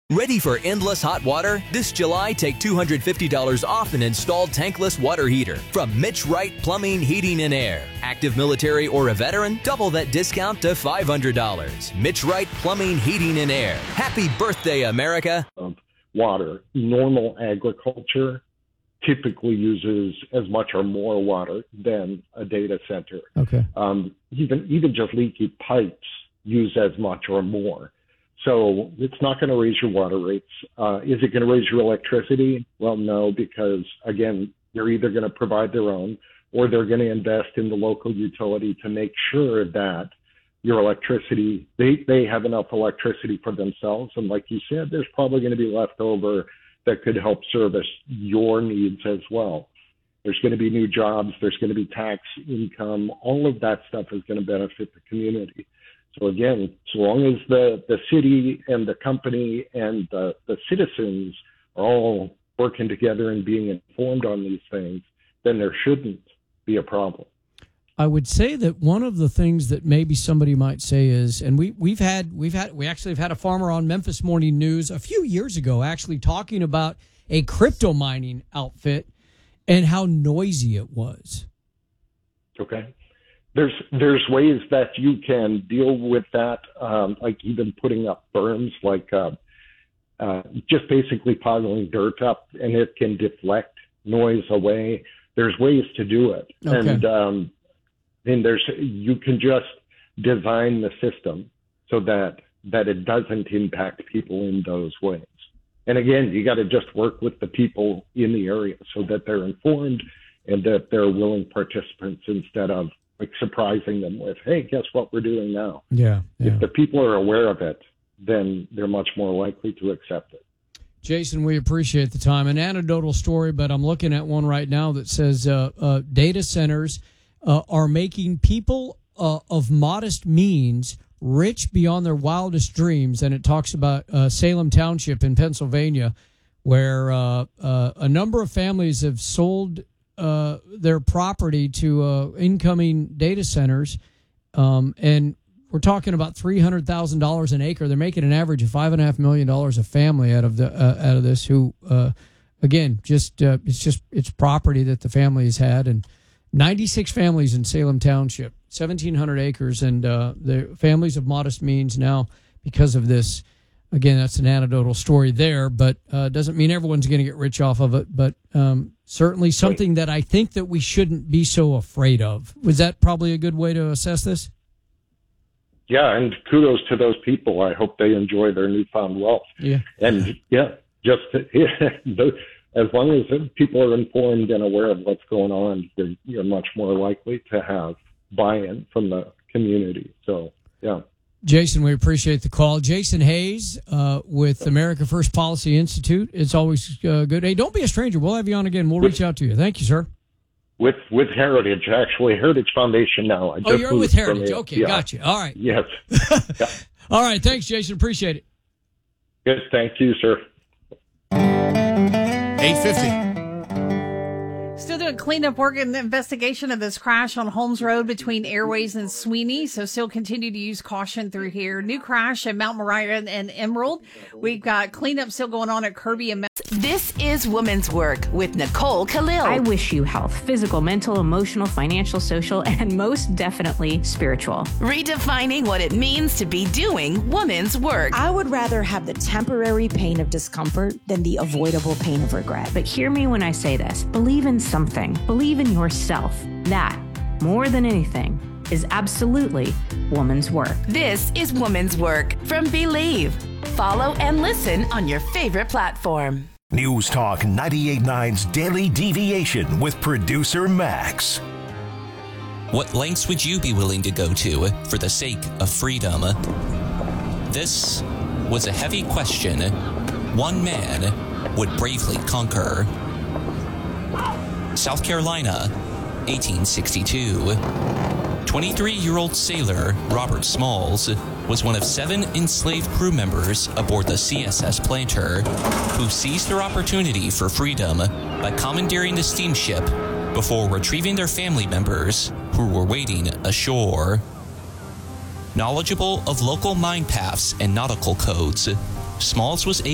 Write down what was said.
Ready for endless hot water? This July, take $250 off an installed tankless water heater from Mitch Wright Plumbing, Heating, and Air. Active military or a veteran? Double that discount to $500. Mitch Wright Plumbing, Heating, and Air. Happy birthday, America! Water. Normal agriculture typically uses as much or more water than a data center. Okay. Even just leaky pipes use as much or more. So it's not going to raise your water rates. Is it going to raise your electricity? Well, no, because, again, they're either going to provide their own or they're going to invest in the local utility to make sure that your electricity, they have enough electricity for themselves. And like you said, there's probably going to be left over that could help service your needs as well. There's going to be new jobs. There's going to be tax income. All of that stuff is going to benefit the community. So again, so long as the city and the company and the citizens are all working together and being informed on these things, then there shouldn't be a problem. I would say that one of the things that maybe somebody might say is, and we actually have had a farmer on Memphis Morning News a few years ago actually talking about a crypto mining outfit and how noisy it was. Okay. There's ways that you can deal with that, like even putting up berms, like just basically piling dirt up, and it can deflect noise away. There's ways to do it, okay. And you can just design the system so that it doesn't impact people in those ways. And again, you got to just work with the people in the area so that they're informed and that they're willing participants instead of like surprising them with, hey, guess what we're doing now? Yeah. If the people are aware of it, then they're much more likely to accept it. Jason, we appreciate the time. An anecdotal story, but I'm looking at one right now that says data centers are making people of modest means rich beyond their wildest dreams. And it talks about Salem Township in Pennsylvania, where a number of families have sold their property to incoming data centers, and we're talking about $300,000 an acre. They're making an average of $5.5 million a family out of this. Who, again, it's property that the family has had, and 96 families in Salem Township, 1,700 acres, and the families of modest means now because of this. Again, that's an anecdotal story there, but doesn't mean everyone's going to get rich off of it. But certainly something that I think that we shouldn't be so afraid of. Was that probably a good way to assess this? Yeah, and kudos to those people. I hope they enjoy their newfound wealth. Yeah. And as long as people are informed and aware of what's going on, you're much more likely to have buy-in from the community. So, yeah. Jason, we appreciate the call. Jason Hayes with America First Policy Institute. It's always good. Hey, don't be a stranger. We'll have you on again. We'll reach out to you. Thank you, sir. With Heritage, actually, Heritage Foundation now. You're with Heritage. Okay, yeah. Gotcha. All right. Yes. Yeah. All right. Thanks, Jason. Appreciate it. Good. Thank you, sir. 8:50. Still doing cleanup work in the investigation of this crash on Holmes Road between Airways and Sweeney. So still continue to use caution through here. New crash at Mount Moriah and Emerald. We've got cleanup still going on at Kirby and Mount. This is Women's Work with Nicole Khalil. I wish you health, physical, mental, emotional, financial, social, and most definitely spiritual. Redefining what it means to be doing women's work. I would rather have the temporary pain of discomfort than the avoidable pain of regret. But hear me when I say this. Believe in something. Believe in yourself. That, more than anything, is absolutely woman's work. This is Woman's Work from Believe. Follow and listen on your favorite platform. News Talk 98.9's Daily Deviation with producer Max. What lengths would you be willing to go to for the sake of freedom? This was a heavy question one man would bravely conquer. South Carolina, 1862. 23-year-old sailor Robert Smalls was one of 7 enslaved crew members aboard the CSS Planter who seized their opportunity for freedom by commandeering the steamship before retrieving their family members who were waiting ashore. Knowledgeable of local mine paths and nautical codes, Smalls was